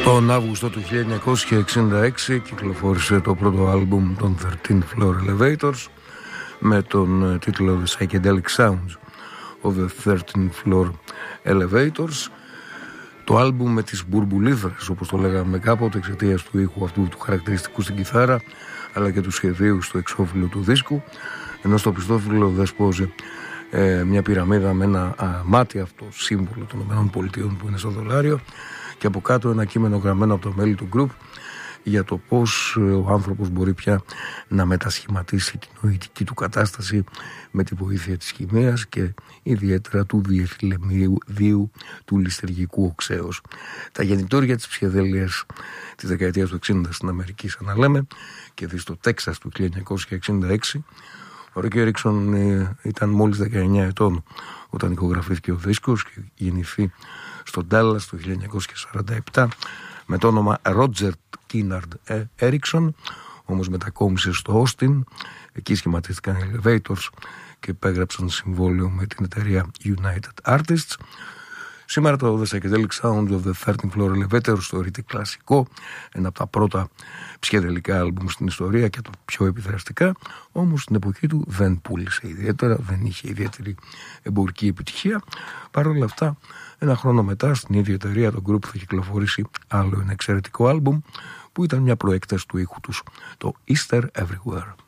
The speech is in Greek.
Τον Αύγουστο του 1966 κυκλοφόρησε το πρώτο άλμπουμ των 13 Floor Elevators με τον τίτλο The Psychedelic Sounds of the 13 Floor Elevators. Το άλμπουμ με τις μπουρμπουλίδρες, όπως το λέγαμε κάποτε, εξαιτίας του ήχου αυτού του χαρακτηριστικού στην κιθάρα, αλλά και του σχεδίου στο εξώφυλλο του δίσκου, ενώ στο πιστόφυλλο δεσπόζει μια πυραμίδα με ένα μάτι, αυτό σύμβολο των ΗΠΑ που είναι στο δολάριο, και από κάτω ένα κείμενο γραμμένο από το μέλη του γκρουπ για το πώς ο άνθρωπος μπορεί πια να μετασχηματίσει την νοητική του κατάσταση με τη βοήθεια της χημείας και ιδιαίτερα του διεθυλεμίου του ληστεργικού οξέως. Τα γεννητόρια της ψυχεδέλειας της δεκαετίας του 60 στην Αμερική, σαν να λέμε, και δει στο Τέξας του 1966. Ο Ρίκ Έριξον ήταν μόλις 19 ετών όταν ηχογραφήθηκε ο δίσκος και γεννηθεί στο Ντάλλας το 1947 με το όνομα Ρότζερ Κίναρντ Έριξον, όμως μετακόμισε στο Όστιν. Εκεί σχηματίστηκαν οι Elevators και υπέγραψαν συμβόλαιο με την εταιρεία United Artists. Σήμερα το The Psychedelic Sounds of the 13 Floor Elevators θεωρείται κλασικό, ένα από τα πρώτα ψυχεδελικά άλμπουμ στην ιστορία και το πιο επιδραστικά, όμως στην εποχή του δεν πούλησε ιδιαίτερα, δεν είχε ιδιαίτερη εμπορική επιτυχία. Παρ' όλα αυτά, ένα χρόνο μετά στην ίδια εταιρεία το group θα κυκλοφορήσει άλλο ένα εξαιρετικό άλμπουμ που ήταν μια προέκταση του ήχου τους, το Easter Everywhere.